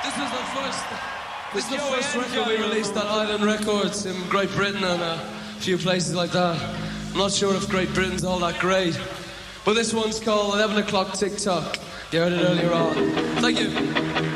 This is the first record we released on Island Records in Great Britain and a few places like that. I'm not sure if Great Britain's all that great. But this one's called 11 O'Clock TikTok. You heard it earlier on. Thank you.